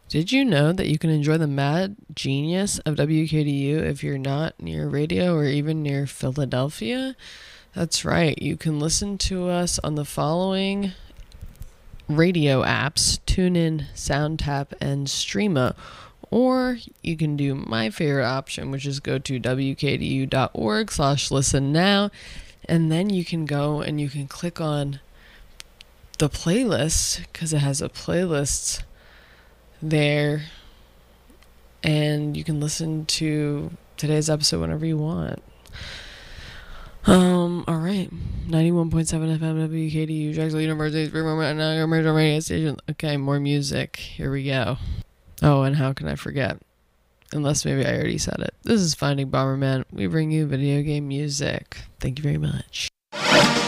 Did you know that you can enjoy the mad genius of WKDU if you're not near radio or even near Philadelphia? That's right. You can listen to us on the following radio apps: TuneIn, SoundTap, and Streama. Or you can do my favorite option, which is go to wkdu.org/listen now, and then you can go and you can click on the playlist, because it has a playlist there, and you can listen to today's episode whenever you want. All right. 91.7 FM WKDU, Jacksonville University, radio station. Okay, more music. Here we go. Oh, and how can I forget? Unless maybe I already said it. This is Finding Bomberman. We bring you video game music. Thank you very much.